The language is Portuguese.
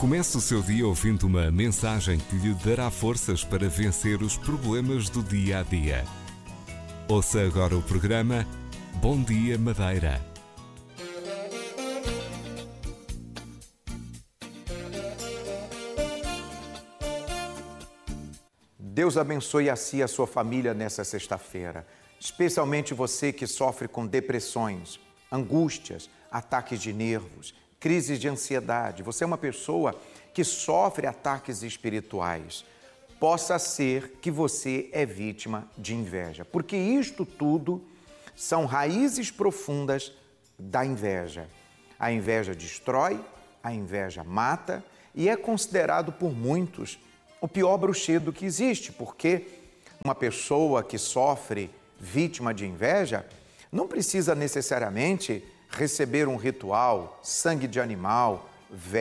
Comece o seu dia ouvindo uma mensagem que lhe dará forças para vencer os problemas do dia a dia. Ouça agora o programa Bom Dia Madeira. Deus abençoe a si e a sua família nessa sexta-feira, especialmente você que sofre com depressões, angústias, ataques de nervos, crises de ansiedade. Você é uma pessoa que sofre ataques espirituais. Possa ser que você é vítima de inveja, porque isto tudo são raízes profundas da inveja. A inveja destrói, a inveja mata e é considerado por muitos o pior bruxedo que existe, porque uma pessoa que sofre vítima de inveja não precisa necessariamente receber um ritual, sangue de animal,